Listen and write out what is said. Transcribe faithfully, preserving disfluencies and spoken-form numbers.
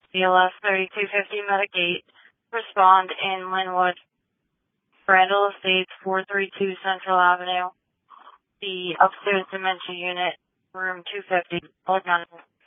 B L S thirty-two fifty Medigate. Respond in Linwood. Randall Estates, four thirty-two Central Avenue. The upstairs dementia unit, room two fifty. Blood nine.